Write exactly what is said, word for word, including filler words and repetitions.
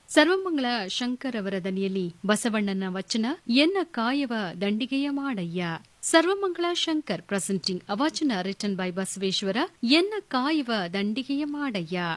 ಸರ್ವಮಂಗಳ ಶಂಕರ್ ಅವರ ದನಿಯಲ್ಲಿ ಬಸವಣ್ಣನ ವಚನ ಎನ್ನ ಕಾಯವ ದಂಡಿಗೆಯ ಮಾಡಯ್ಯ. ಸರ್ವಮಂಗಳ ಶಂಕರ್ ಪ್ರೆಸೆಂಟಿಂಗ್ ಅ ವಚನ ರಿಟನ್ ಬೈ ಬಸವೇಶ್ವರ ಎನ್ನ ಕಾಯವ ದಂಡಿಗೆಯ ಮಾಡಯ್ಯ.